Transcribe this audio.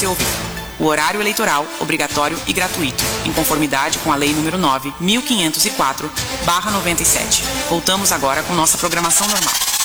você ouvir. O horário eleitoral obrigatório e gratuito, em conformidade com a Lei nº 9.504/97. Voltamos agora com nossa programação normal.